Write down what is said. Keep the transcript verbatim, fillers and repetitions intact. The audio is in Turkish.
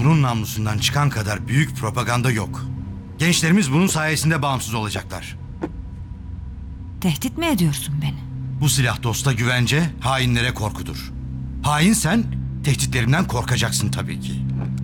Bunun namlusundan çıkan kadar büyük propaganda yok. Gençlerimiz bunun sayesinde bağımsız olacaklar. Tehdit mi ediyorsun beni? Bu silah dosta güvence, hainlere korkudur. Hain sen, tehditlerimden korkacaksın tabii ki.